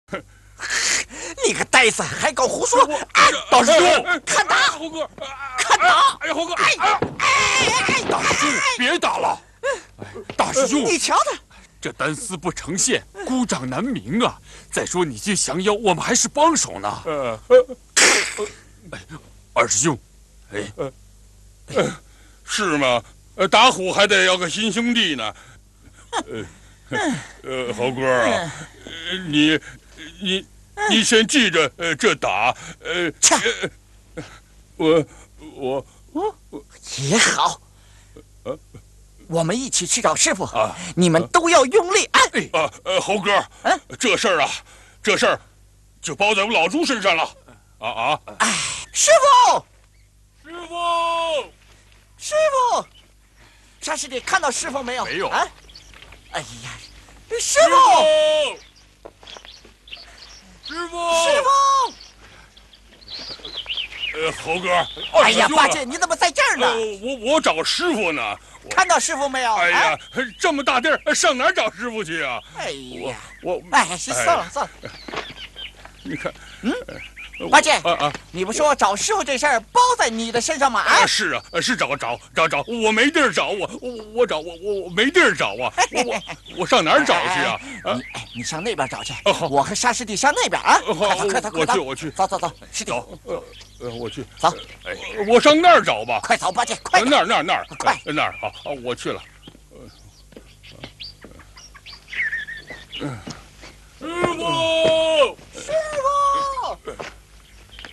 你个呆子，还搞胡说！ 大师兄， 看打！ 猴哥， 看打！ 哎呀，猴哥， 大师兄， 别打了！大师兄， 你瞧他， 这单丝不成线，孤掌难鸣啊！再说你去降妖，我们还是帮手呢。二师兄， 是吗？打虎还得要个新兄弟呢。猴哥啊，你先记着，这打，我也好。我们一起去找师傅啊！你们都要用力！ 猴哥，这事儿就包在我老朱身上了。 师傅，师傅，沙师弟看到师傅没有？ 没有啊！哎呀，师傅！ 猴哥， 哎呀，八戒，你怎么在这儿呢？ 我找师傅呢。 看到师傅没有？ 哎呀，这么大地儿，上哪儿找师傅去啊？ 哎呀，算了， 你看， 八戒，你不说找师傅这事儿包在你的身上吗？ 是啊，是找，我没地儿找，我没地儿找啊，我上哪儿找去啊？ 你上那边找去，我和沙师弟上那边啊！快走， 我去， 走，师弟， 我去， 走， 我上那儿找吧。 快走，八戒，快！ 那儿， 快， 那儿，好，我去了。 师傅。